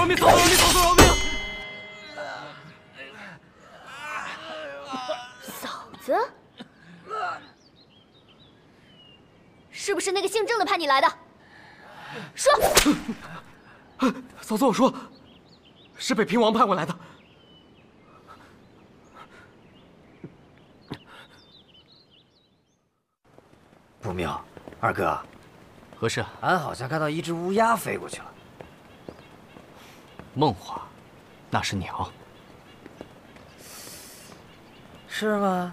饶命！嫂子饶命！嫂子饶命！ 嫂子，是不是那个姓郑的派你来的？说。 嫂子，我说，是北平王派我来的。 不妙，二哥， 何事？ 俺好像看到一只乌鸦飞过去了。 梦话，那是鸟。 是吗？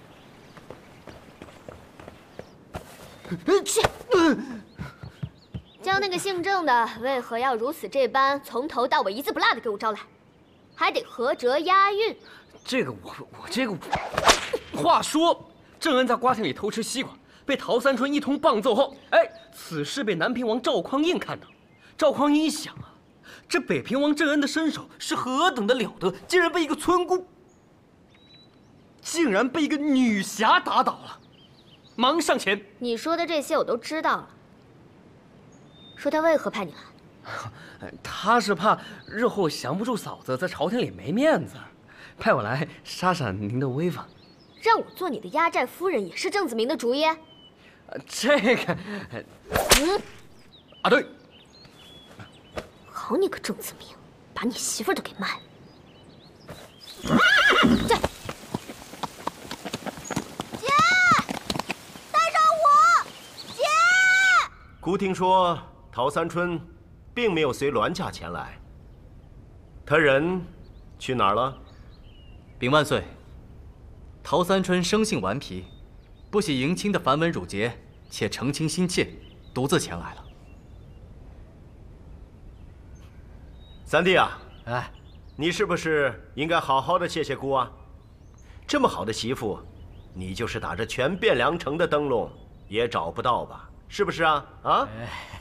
去！将那个姓郑的为何要如此这般，从头到尾一字不落的给我招来，还得合辙押韵。 这个我这个，话说郑恩在瓜田里偷吃西瓜，被陶三春一通棒揍后，哎，此事被南平王赵匡胤看到。赵匡胤一想啊，这北平王郑恩的身手是何等的了得，竟然被一个村姑，竟然被一个女侠打倒了，忙上前。 你说的这些我都知道了。说他为何派你来？ 他是怕日后降不住嫂子，在朝廷里没面子，派我来杀杀您的威风。 让我做你的压寨夫人也是郑子明的主意？ 这个，啊对， 好你个郑子明，把你媳妇儿都给卖了。这， 姐，带上我！姐， 姑听说陶三春并没有随栾家前来，他人去哪儿了？ 禀万岁，陶三春生性顽皮，不喜迎亲的繁文缛节，且成亲心切，独自前来了。 三弟啊， 哎， 你是不是应该好好的谢谢姑啊？这么好的媳妇，你就是打着全汴梁城的灯笼也找不到吧？是不是啊？啊！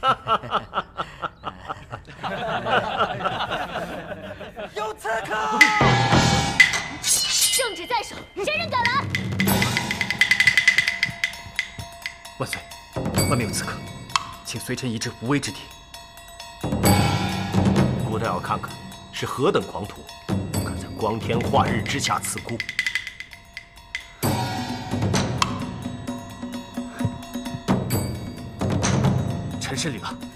有刺客！ 圣旨在手，谁人敢来？ 万岁，外面有刺客，请随臣移至无危之地。 姑倒要看看是何等狂徒，敢在光天化日之下刺姑！ 臣失礼了。